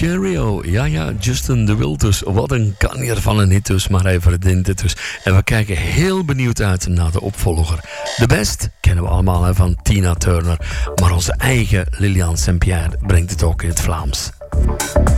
Stereo. Ja, Justin de Wild dus. Wat een kanjer van een hit dus, maar hij verdient het dus. En we kijken heel benieuwd uit naar de opvolger. De Best kennen we allemaal hè, van Tina Turner. Maar onze eigen Liliane Saint-Pierre brengt het ook in het Vlaams.